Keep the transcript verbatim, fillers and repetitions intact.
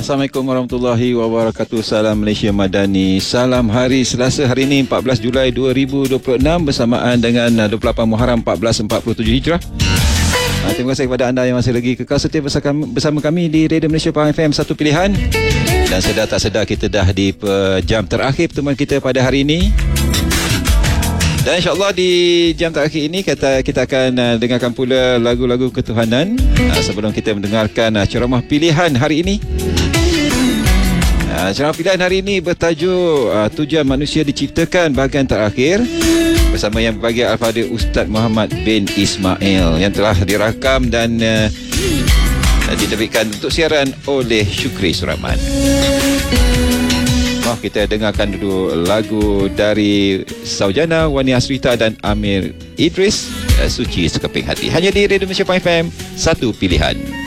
Assalamualaikum warahmatullahi wabarakatuh. Salam Malaysia Madani. Salam hari Selasa hari ini empat belas Julai dua ribu dua puluh enam bersamaan dengan dua puluh lapan Muharram empat belas empat puluh tujuh Hijrah. Terima kasih kepada anda yang masih lagi kekal setia bersama kami di Radio Malaysia Pahang F M satu pilihan. Dan sedar tak sedar kita dah di jam terakhir pertemuan kita pada hari ini. Dan insyaAllah di jam terakhir ini kita, kita akan uh, dengarkan pula lagu-lagu ketuhanan uh, sebelum kita mendengarkan uh, ceramah pilihan hari ini. Uh, ceramah pilihan hari ini bertajuk uh, Tujuan Manusia Diciptakan bahagian terakhir bersama yang bagi Al-Fadhil Ustaz Muhammad bin Ismail yang telah dirakam dan uh, diterbitkan untuk siaran oleh Syukri Suraman. Maaf, kita dengarkan dulu lagu dari Saujana, Wani Asrita dan Amir Idris, Suci Sekeping Hati. Hanya di Radio Malaysia Pahang F M, satu pilihan.